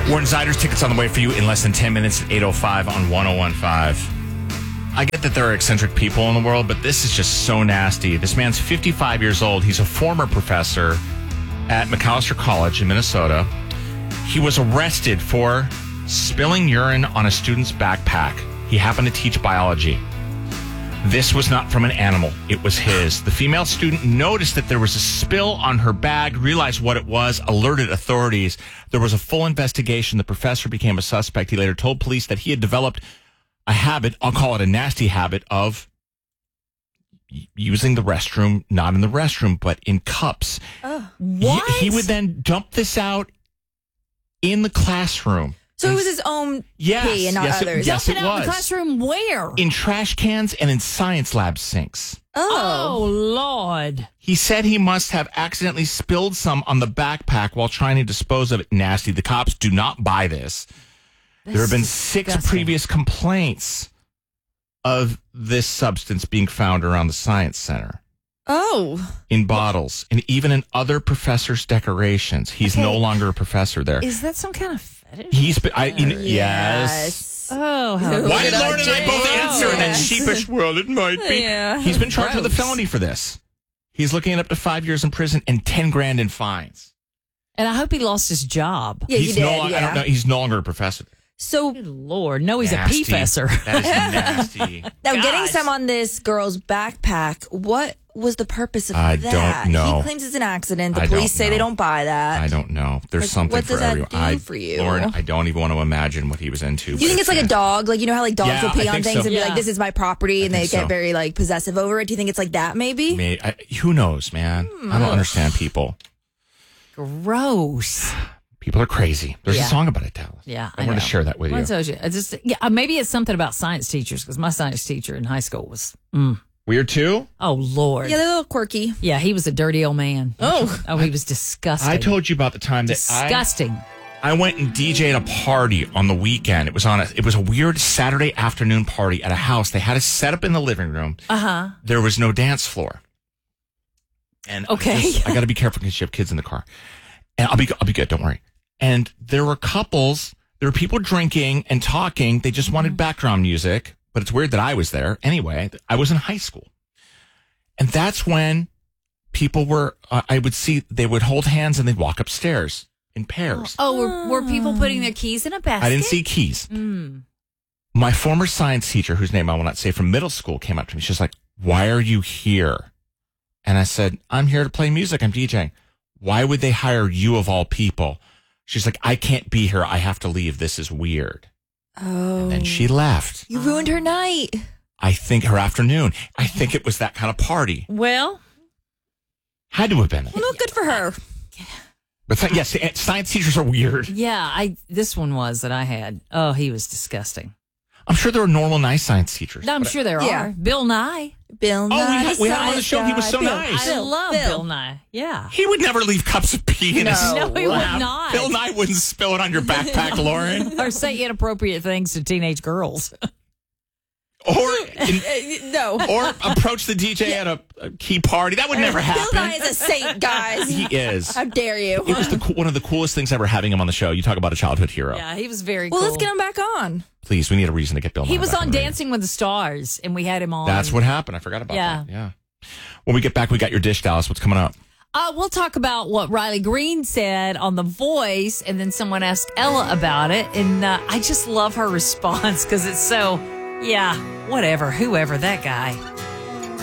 Warren Ziders tickets on the way for you in less than 10 minutes at 8:05 on 101.5. I get that there are eccentric people in the world, but this is just so nasty. This man's 55 years old. He's a former professor at Macalester College in Minnesota. He was arrested for spilling urine on a student's backpack. He happened to teach biology. This was not from an animal. It was his. The female student noticed that there was a spill on her bag, realized what it was, alerted authorities. There was a full investigation. The professor became a suspect. He later told police that he had developed a habit, I'll call it a nasty habit, of using the restroom, not in the restroom, but in cups. What? He would then dump this out in the classroom. So it was his own pee and not others. Yes, it Dump it out in the was. classroom where? In trash cans and in science lab sinks. Oh, Lord. He said he must have accidentally spilled some on the backpack while trying to dispose of it. Nasty. The cops do not buy this. There have been 6 previous complaints of this substance being found around the Science Center. Oh. In bottles and even in other professors' decorations. He's no longer a professor there. Is that some kind of fetish? He's been, yes. Oh, how Why did Lauren and I both answer in that Yes. sheepish, well, it might be. Yeah. He's been charged with a Gross. felony for this. He's looking at up to 5 years in prison and 10 grand in fines. And I hope he lost his job. Yeah, He's he did. no longer, I don't know, he's no longer a professor. So Good Lord. No, he's Nasty. a professor. That is nasty. now, getting Gosh. some on this girl's backpack, what was the purpose of I that? don't know. He claims it's an accident. The I police don't say they know. don't buy that. I don't know. There's Like, something what for does that everyone. do for you? Lauren, I don't even want to imagine what he was into. Do you think it's like a dog? Like, you know how like dogs Yeah, will pee I on think things so. and be Yeah. like, this is my property, and they think get so. very like possessive over it? Do you think it's like that maybe? Who knows, man? I don't understand people. Gross. People are crazy. There's Yeah. a song about it, Dallas. Yeah, I wanted to share that with you. I told you. Maybe it's something about science teachers because my science teacher in high school was, Weird too? oh, Lord. Yeah, they're a little quirky. Yeah, he was a dirty old man. Oh, he was disgusting. I told you about the time that disgusting. I went and DJ'd a party on the weekend. It was a weird Saturday afternoon party at a house. They had us set up in the living room. There was no dance floor. And Okay. I got to be careful because you have kids in the car. And I'll be good. Don't worry. And there were couples. There were people drinking and talking. They just wanted background music. But it's weird that I was there. Anyway, I was in high school. And that's when people were, I would see, they would hold hands and they'd walk upstairs in pairs. Oh, were people putting their keys in a basket? I didn't see keys. My former science teacher, whose name I will not say, from middle school, came up to me. She's like, "Why are you here?" And I said, "I'm here to play music. I'm DJing." "Why would they hire you of all people?" She's like, "I can't be here. I have to leave. This is weird." Oh. And then she left. You ruined her night. I think her afternoon. I think it was that kind of party. Well, Had to have been. Well, no, good for her. But yes, science teachers are weird. yeah, this one was that I had. Oh, he was disgusting. I'm sure there are normal, nice science teachers. I'm sure there Yeah. are. Bill Nye. Bill Nye. we had him on the show. He was so Bill. nice. I love Bill Nye. Yeah. He would never leave cups of pee in his No, he would lap. not. Bill Nye wouldn't spill it on your backpack, Lauren. Or say inappropriate things to teenage girls. No. Or approach the DJ at a key party. That would never Bill happen. Nye is a saint, guys. He is. How dare you? It was one of the coolest things ever having him on the show. You talk about a childhood hero. Yeah, he was very Well, cool. let's get him back on. Please, we need a reason to get Bill Nye He was back on the radio. Dancing with the Stars, and we had him on. That's what happened. I forgot about Yeah. that. Yeah. When we get back, we got your dish, Dallas. What's coming up? We'll talk about what Riley Green said on The Voice, and then someone asked Ella about it, and I just love her response because it's so, yeah, whatever, whoever that guy.